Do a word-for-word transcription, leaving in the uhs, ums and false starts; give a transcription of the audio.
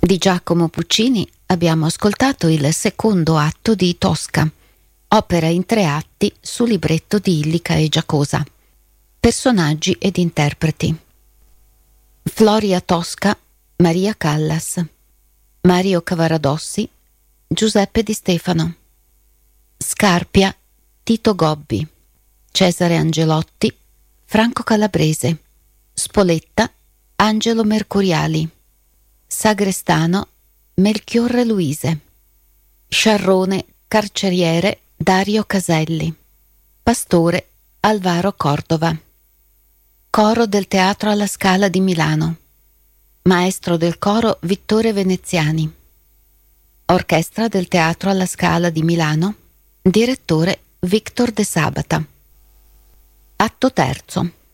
Di Giacomo Puccini abbiamo ascoltato il secondo atto di Tosca, opera in tre atti su libretto di Illica e Giacosa. Personaggi ed interpreti: Floria Tosca, Maria Callas; Mario Cavaradossi, Giuseppe Di Stefano; Scarpia, Tito Gobbi; Cesare Angelotti, Franco Calabrese; Spoletta, Angelo Mercuriali; Sagrestano, Melchiorre Luise; Sciarrone carceriere, Dario Caselli; Pastore, Alvaro Cordova. Coro del Teatro alla Scala di Milano. Maestro del coro Vittore Veneziani. Orchestra del Teatro alla Scala di Milano. Direttore Victor De Sabata. Atto terzo.